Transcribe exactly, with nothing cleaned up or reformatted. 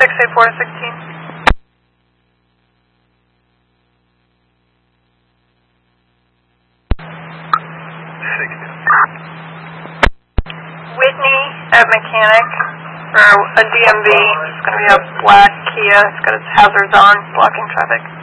six eight four sixteen. Whitney at Mechanic for a D M V. It's going to be a black Kia. It's got its hazards on, blocking traffic.